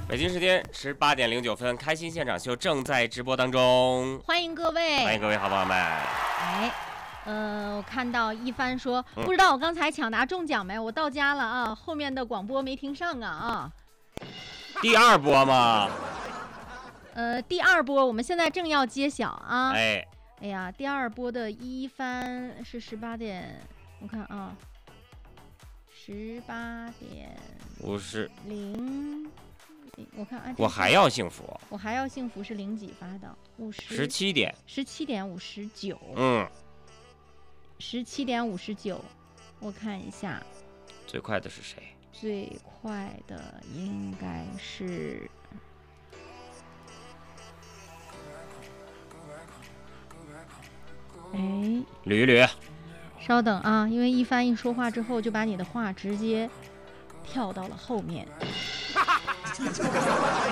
北京时间18:09，开心现场秀正在直播当中， 欢迎各位， 欢迎各位好朋友们。 我看到一帆说，不知道我刚才抢答中奖没？我到家了啊，后面的广播没听上啊。 第二波吗？ 第二波我们现在正要揭晓啊。 哎呀，第二波的一帆是18点，我看啊，18:50。我看啊， 我还要幸福， 是0几发的 17点 ，17:59。17:59，我看一下， 最快的是谁？ 最快的应该是， 吕吕。 稍等啊，因为一帆一说话之后就把你的话直接跳到了后面。